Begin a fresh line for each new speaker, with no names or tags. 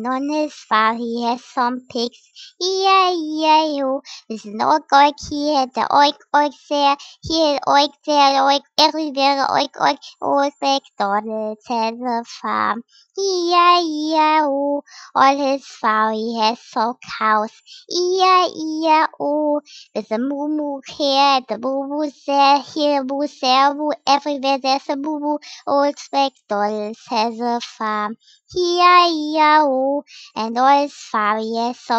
On his farm he has some pigs, E-I-E-I-O. There's an oink here, the oink there, here oink there, oink everywhere, oink. Old MacDonald has a farm, E-I-E-I-O. On his farm he has some cows, E-I-E-I-O. There's a moo here, the moo there, here moo there, moo everywhere. There's a moo. Old MacDonald has a farm, E-I-E-I-O, and all his farm he has some